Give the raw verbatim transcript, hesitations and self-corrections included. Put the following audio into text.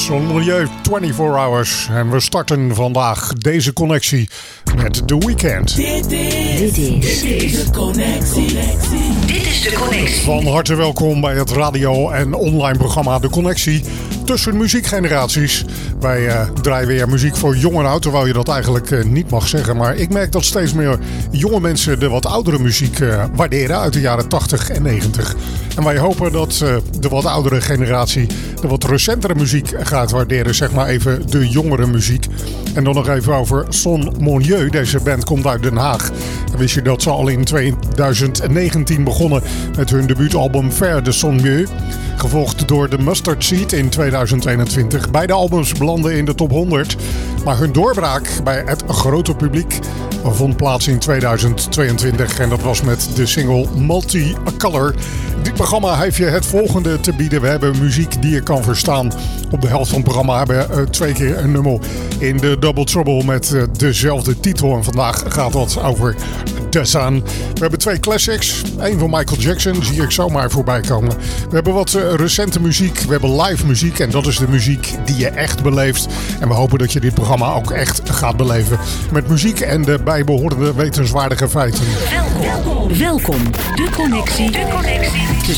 Son Milieu vierentwintig hours. En we starten vandaag deze connectie met The Weeknd. Dit is, dit is, dit is de connectie. Dit is de connectie. Van harte welkom bij het radio- en online programma De Connectie. Tussen muziekgeneraties. Wij uh, draaien weer muziek voor jong en oud, terwijl je dat eigenlijk uh, niet mag zeggen. Maar ik merk dat steeds meer jonge mensen de wat oudere muziek uh, waarderen uit de jaren tachtig en negentig. En wij hopen dat uh, de wat oudere generatie de wat recentere muziek gaat waarderen. Zeg maar even de jongere muziek. En dan nog even over Son Milieu. Deze band komt uit Den Haag. En wist je dat ze al in twintig negentien begonnen met hun debuutalbum Faire de Son Milieu. Gevolgd door The Mustard Seed in tweeduizend eenentwintig. Beide albums belanden in de top honderd. Maar hun doorbraak bij het grote publiek vond plaats in tweeduizend tweeëntwintig. En dat was met de single Multicolor. Dit programma heeft je het volgende te bieden. We hebben muziek die je kan verstaan. Op de helft van het programma hebben we uh, twee keer een nummer in de Double Trouble met uh, dezelfde titel. En vandaag gaat dat over The Sun. We hebben twee classics. Eén van Michael Jackson, zie ik zomaar voorbij komen. We hebben wat uh, recente muziek. We hebben live muziek en dat is de muziek die je echt beleeft. En we hopen dat je dit programma ook echt gaat beleven. Met muziek en de bijbehorende wetenswaardige feiten. Welkom. Welkom. De connectie. De connectie. Tussen